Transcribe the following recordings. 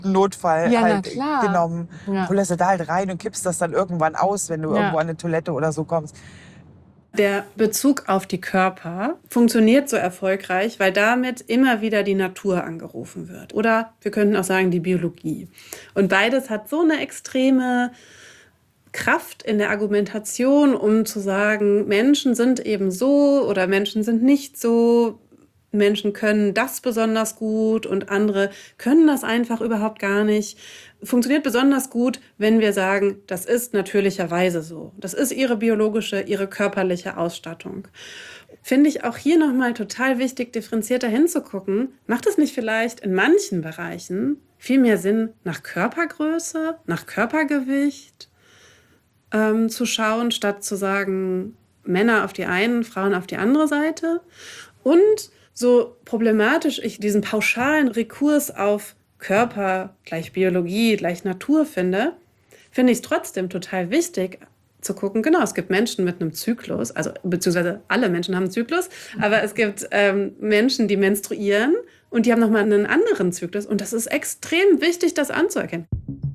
Notfall Ja, na halt klar. genommen. Ja. Du lässt da halt rein und kippst das dann irgendwann aus, wenn du irgendwo an eine Toilette oder so kommst. Der Bezug auf die Körper funktioniert so erfolgreich, weil damit immer wieder die Natur angerufen wird. Oder wir könnten auch sagen, die Biologie. Und beides hat so eine extreme Kraft in der Argumentation, um zu sagen, Menschen sind eben so oder Menschen sind nicht so. Menschen können das besonders gut und andere können das einfach überhaupt gar nicht. Funktioniert besonders gut, wenn wir sagen, das ist natürlicherweise so. Das ist ihre biologische, ihre körperliche Ausstattung. Finde ich auch hier nochmal total wichtig, differenzierter hinzugucken. Macht es nicht vielleicht in manchen Bereichen viel mehr Sinn, nach Körpergröße, nach Körpergewicht zu schauen, statt zu sagen, Männer auf die eine, Frauen auf die andere Seite? Und so problematisch ich diesen pauschalen Rekurs auf Körper gleich Biologie gleich Natur finde ich es trotzdem total wichtig zu gucken, genau, es gibt Menschen mit einem Zyklus, also beziehungsweise alle Menschen haben einen Zyklus, aber es gibt Menschen, die menstruieren und die haben nochmal einen anderen Zyklus und das ist extrem wichtig, das anzuerkennen.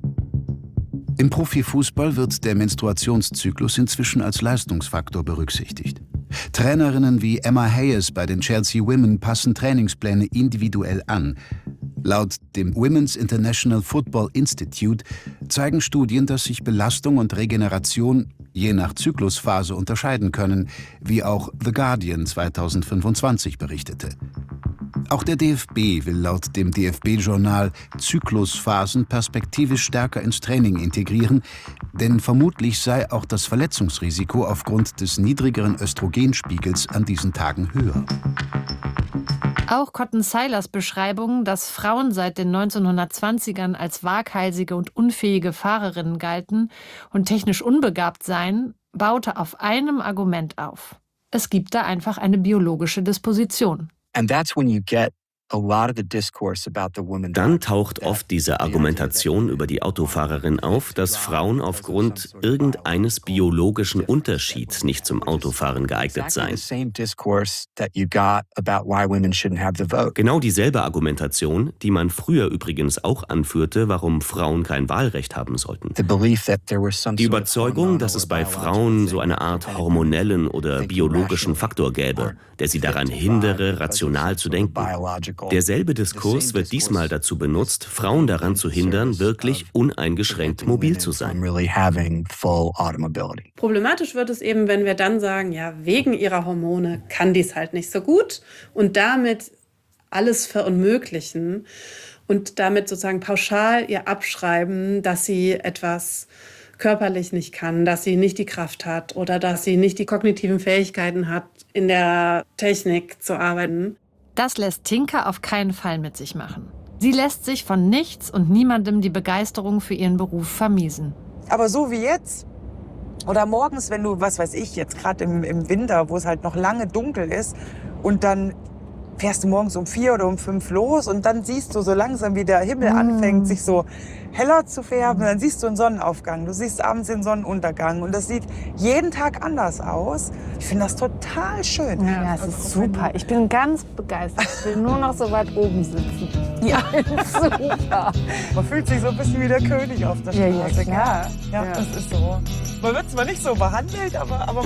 Im Profifußball wird der Menstruationszyklus inzwischen als Leistungsfaktor berücksichtigt. Trainerinnen wie Emma Hayes bei den Chelsea Women passen Trainingspläne individuell an. Laut dem Women's International Football Institute zeigen Studien, dass sich Belastung und Regeneration je nach Zyklusphase unterscheiden können, wie auch The Guardian 2025 berichtete. Auch der DFB will laut dem DFB-Journal Zyklusphasen perspektivisch stärker ins Training integrieren, denn vermutlich sei auch das Verletzungsrisiko aufgrund des niedrigeren Östrogenspiegels an diesen Tagen höher. Auch Cotton Seilers Beschreibung, dass Frauen seit den 1920ern als waghalsige und unfähige Fahrerinnen galten und technisch unbegabt seien, baute auf einem Argument auf. Es gibt da einfach eine biologische Disposition. Dann taucht oft diese Argumentation über die Autofahrerin auf, dass Frauen aufgrund irgendeines biologischen Unterschieds nicht zum Autofahren geeignet seien. Genau dieselbe Argumentation, die man früher übrigens auch anführte, warum Frauen kein Wahlrecht haben sollten. Die Überzeugung, dass es bei Frauen so eine Art hormonellen oder biologischen Faktor gäbe, der sie daran hindere, rational zu denken. Derselbe Diskurs wird diesmal dazu benutzt, Frauen daran zu hindern, wirklich uneingeschränkt mobil zu sein. Problematisch wird es eben, wenn wir dann sagen, ja, wegen ihrer Hormone kann dies halt nicht so gut und damit alles verunmöglichen und damit sozusagen pauschal ihr abschreiben, dass sie etwas körperlich nicht kann, dass sie nicht die Kraft hat oder dass sie nicht die kognitiven Fähigkeiten hat, in der Technik zu arbeiten. Das lässt Tinka auf keinen Fall mit sich machen. Sie lässt sich von nichts und niemandem die Begeisterung für ihren Beruf vermiesen. Aber so wie jetzt oder morgens, wenn du, was weiß ich, jetzt gerade im Winter, wo es halt noch lange dunkel ist und dann fährst du morgens um 4 oder um 5 los und dann siehst du so langsam, wie der Himmel anfängt, sich so heller zu färben. Dann siehst du einen Sonnenaufgang, du siehst abends den Sonnenuntergang und das sieht jeden Tag anders aus. Ich finde das total schön. Ja, es ist super. Ich bin ganz begeistert. Ich will nur noch so weit oben sitzen. Ja, Super. man fühlt sich so ein bisschen wie der König auf der Straße. Ja, klar. Ja, das ist so. Man wird zwar nicht so behandelt, aber